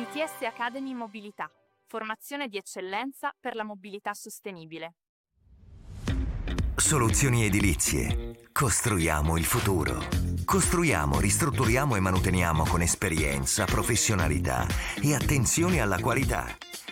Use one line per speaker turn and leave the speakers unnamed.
ITS Academy Mobilità, formazione di eccellenza per la mobilità sostenibile.
Soluzioni edilizie. Costruiamo il futuro. Costruiamo, ristrutturiamo e manuteniamo con esperienza, professionalità e attenzione alla qualità.